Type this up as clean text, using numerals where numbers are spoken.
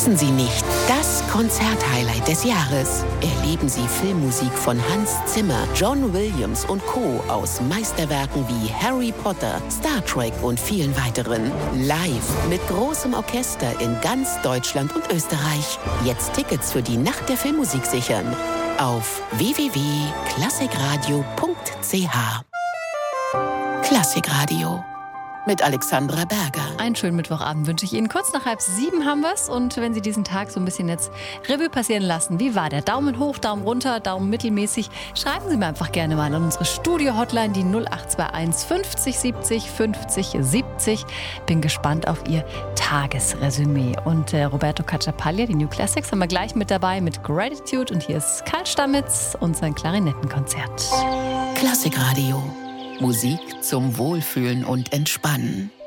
Verpassen Sie nicht das Konzerthighlight des Jahres. Erleben Sie Filmmusik von Hans Zimmer, John Williams und Co. aus Meisterwerken wie Harry Potter, Star Trek und vielen weiteren. Live mit großem Orchester in ganz Deutschland und Österreich. Jetzt Tickets für die Nacht der Filmmusik sichern. Auf www.klassikradio.ch. Klassikradio mit Alexandra Berger. Einen schönen Mittwochabend wünsche ich Ihnen. Kurz nach 6:30 haben wir es. Und wenn Sie diesen Tag so ein bisschen jetzt Revue passieren lassen, wie war der? Daumen hoch, Daumen runter, Daumen mittelmäßig. Schreiben Sie mir einfach gerne mal an unsere Studio-Hotline, die 0821 50 70 50 70. Bin gespannt auf Ihr Tagesresümee. Und Roberto Cacciapaglia, die New Classics, haben wir gleich mit dabei mit Gratitude. Und hier ist Karl Stammitz und sein Klarinettenkonzert. Klassikradio. Musik zum Wohlfühlen und Entspannen.